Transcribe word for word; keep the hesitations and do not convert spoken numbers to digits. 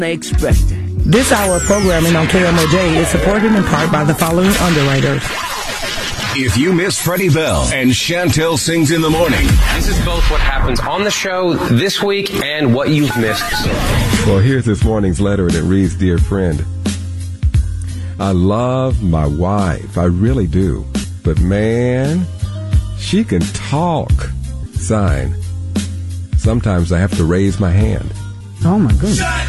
expected. This hour of programming on K M O J is supported in part by the following underwriters. If you miss Freddie Bell and Chantel Sings in the Morning, this is both what happens on the show this week and what you've missed. Well, here's this morning's letter, and it reads, Dear friend, I love my wife. I really do. But, man, she can talk. Sign. Sometimes I have to raise my hand. Oh, my goodness.